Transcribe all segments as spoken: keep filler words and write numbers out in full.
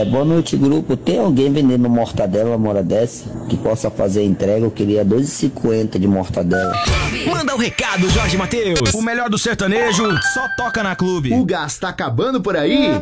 É, boa noite, grupo. Tem alguém vendendo mortadela uma hora dessa que possa fazer entrega? Eu queria dois e cinquenta de mortadela. Manda um recado, Jorge Mateus. O melhor do sertanejo só toca na Clube. O gás tá acabando por aí?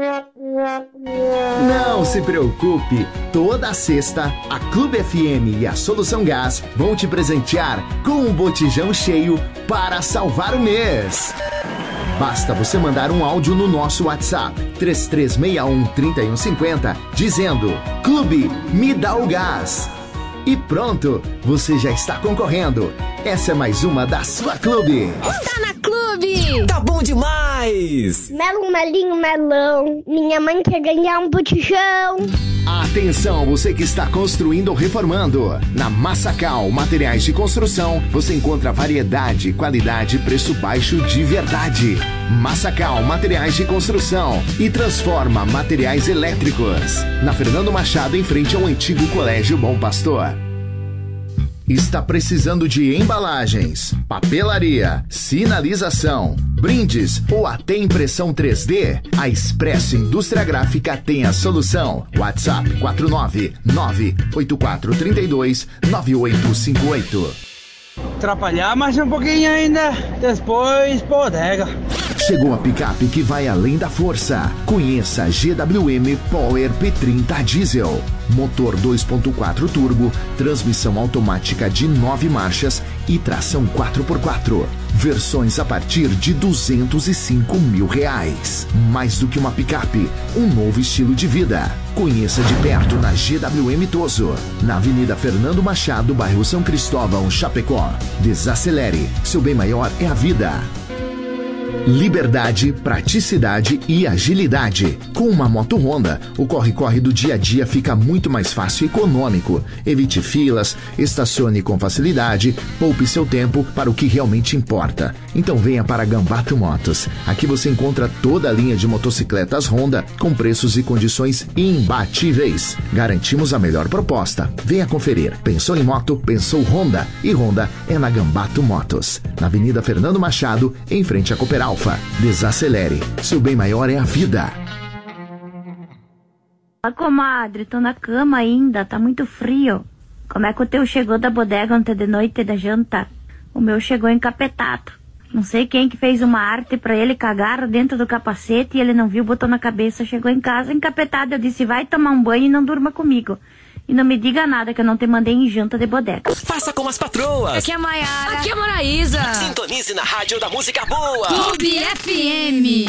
Não se preocupe, toda sexta a Clube F M e a Solução Gás vão te presentear com um botijão cheio para salvar o mês. Basta você mandar um áudio no nosso WhatsApp três três seis um, três um cinco zero dizendo Clube, me dá o gás. E pronto, você já está concorrendo. Essa é mais uma da sua Clube. Tá na Clube! Tá bom demais! Melo, melinho, melão. Minha mãe quer ganhar um botijão. Atenção, você que está construindo ou reformando. Na Massacal Materiais de Construção, você encontra variedade, qualidade e preço baixo de verdade. Massacal Materiais de Construção e Transforma Materiais Elétricos. Na Fernando Machado, em frente ao antigo Colégio Bom Pastor. Está precisando de embalagens, papelaria, sinalização, brindes ou até impressão três D? A Expresso Indústria Gráfica tem a solução. WhatsApp quatro nove nove oito quatro três dois nove oito cinco oito. Atrapalhar mais um pouquinho ainda, depois bodega. Chegou a picape que vai além da força. Conheça a G W M Power P trinta Diesel. Motor dois ponto quatro turbo, transmissão automática de nove marchas e tração quatro por quatro. Versões a partir de duzentos e cinco mil reais. Mais do que uma picape, um novo estilo de vida. Conheça de perto na G W M Toso, na Avenida Fernando Machado, bairro São Cristóvão, Chapecó. Desacelere, seu bem maior é a vida. Liberdade, praticidade e agilidade. Com uma moto Honda, o corre-corre do dia a dia fica muito mais fácil e econômico. Evite filas, estacione com facilidade, poupe seu tempo para o que realmente importa. Então venha para Gambato Motos. Aqui você encontra toda a linha de motocicletas Honda com preços e condições imbatíveis. Garantimos a melhor proposta. Venha conferir. Pensou em moto? Pensou Honda. E Honda é na Gambato Motos. Na Avenida Fernando Machado, em frente à Cooperal. Desacelere, seu bem maior é a vida. Ó, comadre, tô na cama ainda, tá muito frio. Como é que o teu chegou da bodega ontem de noite da janta? O meu chegou encapetado. Não sei quem que fez uma arte pra ele, cagar dentro do capacete e ele não viu, botou na cabeça, chegou em casa encapetado. Eu disse, vai tomar um banho e não durma comigo. E não me diga nada que eu não te mandei em janta de bodega. Faça como as patroas. Aqui é a Maiara. Aqui é a Moraísa. Sintonize na rádio da música boa. Clube F M.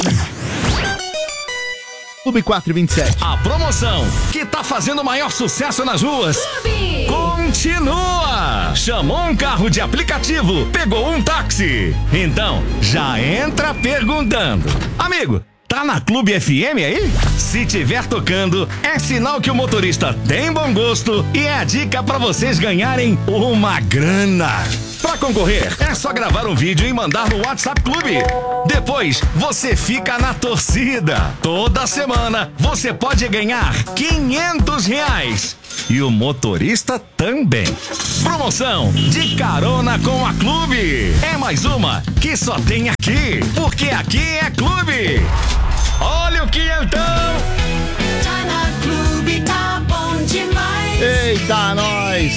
Clube quatro vinte e sete. A promoção que tá fazendo o maior sucesso nas ruas. Clube. Continua. Chamou um carro de aplicativo, pegou um táxi. Então, já entra perguntando. Amigo, tá na Clube F M aí? Se tiver tocando, é sinal que o motorista tem bom gosto e é a dica pra vocês ganharem uma grana. Pra concorrer, é só gravar um vídeo e mandar no WhatsApp Clube. Depois, você fica na torcida. Toda semana, você pode ganhar quinhentos reais. E o motorista também. Promoção de carona com a Clube. É mais uma que só tem aqui, porque aqui é Clube. Olha o quinhentão! Tá na Clube, tá bom demais. Eita, nós!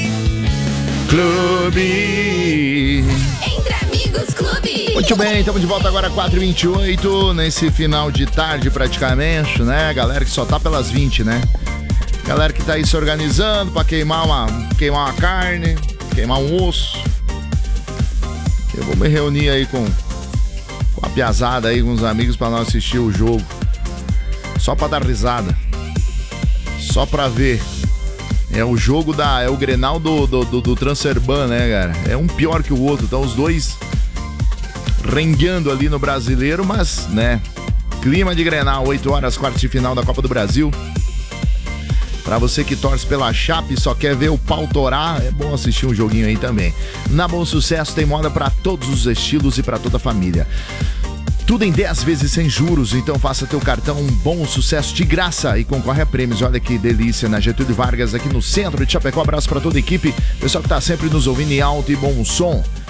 Clube! Entre amigos, Clube. Muito bem, estamos de volta agora quatro e vinte e oito, nesse final de tarde praticamente, né? Galera que só tá pelas vinte, né? Galera que tá aí se organizando pra queimar uma, queimar uma carne, queimar um osso. Eu vou me reunir aí com, com a piazada aí, com os amigos pra nós assistir o jogo. Só pra dar risada. Só pra ver. É o jogo da... É o Grenal do, do, do, do Transerban, né, cara? É um pior que o outro. Então os dois rengueando ali no Brasileiro, mas, né? Clima de Grenal, oito horas, quartas de final da Copa do Brasil. Pra você que torce pela Chape e só quer ver o pau torar, é bom assistir um joguinho aí também. Na Bom Sucesso tem moda pra todos os estilos e pra toda a família. Tudo em dez vezes sem juros, então faça teu cartão um Bom Sucesso de graça e concorre a prêmios. Olha que delícia, na Getúlio Vargas, aqui no centro de Chapecó. Abraço pra toda a equipe, pessoal que tá sempre nos ouvindo em alto e bom som.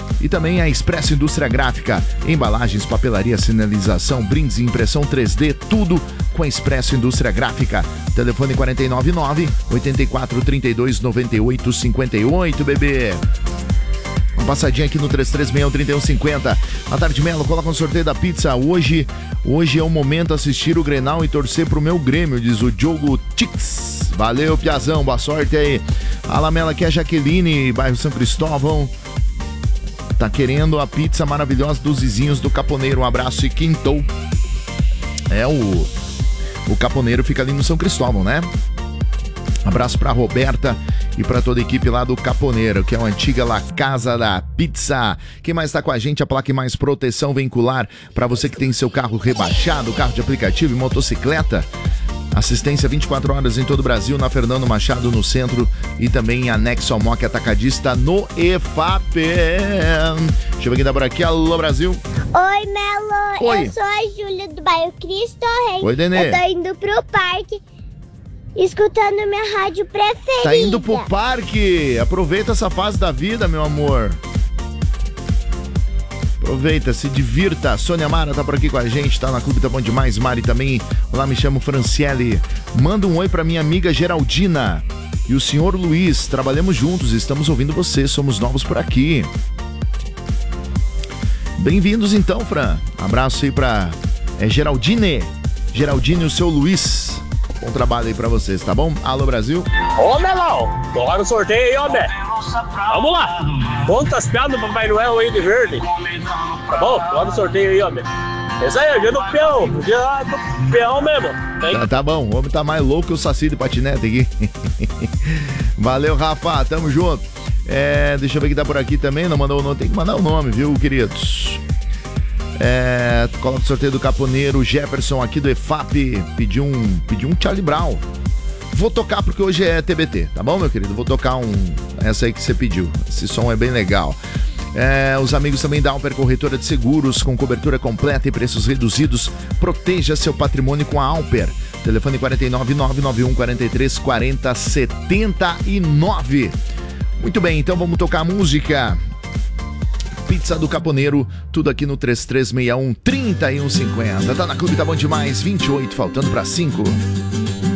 E também a Expresso Indústria Gráfica, embalagens, papelaria, sinalização, brindes e impressão três D, tudo com a Expresso Indústria Gráfica. Telefone quatro nove nove, oito quatro três dois, nove oito cinco oito, bebê. Uma passadinha aqui no três três seis um, três um cinco zero. Na tarde, Melo, coloca um sorteio da pizza. Hoje, hoje é o momento de assistir o Grenal e torcer pro meu Grêmio, diz o Diogo Tix. Valeu, Piazão, boa sorte aí. A Lamela aqui é a Jaqueline, bairro São Cristóvão. Tá querendo a pizza maravilhosa dos vizinhos do Caponeiro. Um abraço e quintou. É, o, o Caponeiro fica ali no São Cristóvão, né? Um abraço pra Roberta e pra toda a equipe lá do Caponeiro, que é uma antiga La Casa da Pizza. Quem mais tá com a gente? A Plaque Mais Proteção Veicular. Pra você que tem seu carro rebaixado, carro de aplicativo e motocicleta. Assistência vinte e quatro horas em todo o Brasil, na Fernando Machado, no centro, e também em anexo ao M O C Atacadista, no E F A P. Deixa eu ver quem tá por aqui. Alô, Brasil. Oi, Melo. Oi. Eu sou a Júlia do bairro Cristo Rei. Oi, Denê. Eu tô indo pro parque, escutando minha rádio preferida. Tá indo pro parque. Aproveita essa fase da vida, meu amor. Aproveita, se divirta. Sônia Mara tá por aqui com a gente, tá na Clube Tá Bom Demais. Mari também. Olá, me chamo Franciele. Manda um oi pra minha amiga Geraldina e o senhor Luiz. Trabalhamos juntos, estamos ouvindo você. Somos novos por aqui. Bem-vindos então, Fran. Abraço aí pra é, Geraldine. Geraldine e o seu Luiz. Bom trabalho aí pra vocês, tá bom? Alô, Brasil. Ô, Melão, bora no sorteio aí, homem. Vamos lá. Quantas piadas do Papai Noel aí de verde? Tá bom? Bora no sorteio aí, homem. Esse aí é o dia do peão. O dia do peão mesmo. Tá, tá bom, o homem tá mais louco que o Saci de patinete aqui. Valeu, Rafa, tamo junto. É, deixa eu ver quem tá por aqui também. Não mandou o nome, tem que mandar o nome, viu, queridos? É, coloca o sorteio do Caponeiro. Jefferson aqui do E F A P pediu um, pediu um Charlie Brown. Vou tocar porque hoje é T B T, tá bom, meu querido? Vou tocar um, essa aí que você pediu. Esse som é bem legal. É, os amigos também da Alper Corretora de Seguros, com cobertura completa e preços reduzidos. Proteja seu patrimônio com a Alper. Telefone quatro nove nove, nove um quatro três, quatro zero sete nove. Muito bem, então vamos tocar a música Pizza do Caponeiro, tudo aqui no três três seis um, três um cinco zero. Tá na Clube Tá Bom Demais, vinte e oito, faltando para cinco.